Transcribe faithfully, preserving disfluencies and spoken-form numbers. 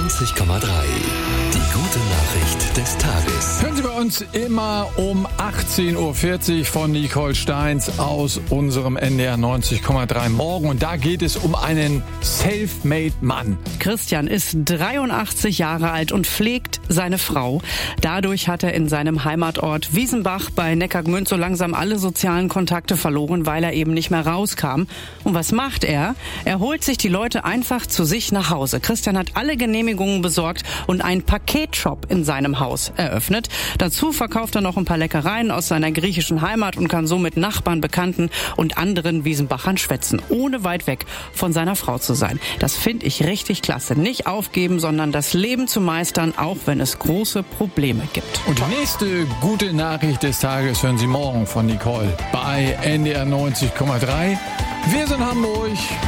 neunzig Komma drei. Die gute Nachricht des Tages. Hören Sie bei uns immer um achtzehn Uhr vierzig von Nicole Steins aus unserem N D R neunzig Komma drei Morgen. Und da geht es um einen Selfmade-Mann. Christian ist dreiundachtzig Jahre alt und pflegt seine Frau. Dadurch hat er in seinem Heimatort Wiesenbach bei Neckargemünd so langsam alle sozialen Kontakte verloren, weil er eben nicht mehr rauskam. Und was macht er? Er holt sich die Leute einfach zu sich nach Hause. Christian hat alle Genehmigungen besorgt und einen Paketshop in seinem Haus eröffnet. Dazu verkauft er noch ein paar Leckereien aus seiner griechischen Heimat und kann so mit Nachbarn, Bekannten und anderen Wiesenbachern schwätzen, ohne weit weg von seiner Frau zu sein. Das finde ich richtig klasse. Nicht aufgeben, sondern das Leben zu meistern, auch wenn es große Probleme gibt. Und die nächste gute Nachricht des Tages hören Sie morgen von Nicole bei N D R neunzig Komma drei. Wir sind Hamburg.